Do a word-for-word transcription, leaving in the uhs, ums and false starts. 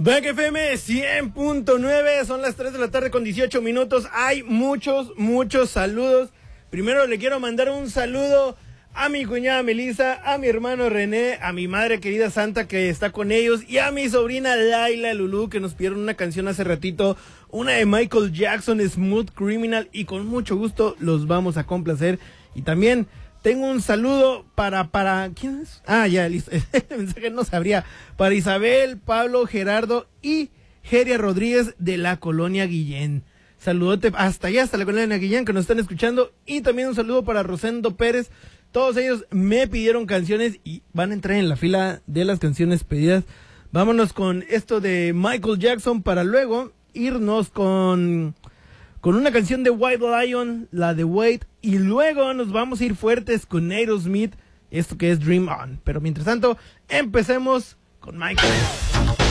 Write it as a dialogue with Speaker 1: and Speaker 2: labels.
Speaker 1: Back F M cien punto nueve, son las tres de la tarde con dieciocho minutos. Hay muchos, muchos saludos. Primero le quiero mandar un saludo a mi cuñada Melissa, a mi hermano René, a mi madre querida Santa que está con ellos y a mi sobrina Laila Lulú que nos pidieron una canción hace ratito, una de Michael Jackson, Smooth Criminal, y con mucho gusto los vamos a complacer. Y también tengo un saludo para, para, ¿quién es? Ah, ya, listo, el mensaje no sabría, para Isabel, Pablo, Gerardo y Geria Rodríguez de la Colonia Guillén. Saludote hasta allá, hasta la Colonia Guillén que nos están escuchando, y también un saludo para Rosendo Pérez. Todos ellos me pidieron canciones y van a entrar en la fila de las canciones pedidas. Vámonos con esto de Michael Jackson para luego irnos con, con una canción de White Lion, la de Wait, y luego nos vamos a ir fuertes con Aerosmith, esto que es Dream On. Pero mientras tanto, empecemos con Michael.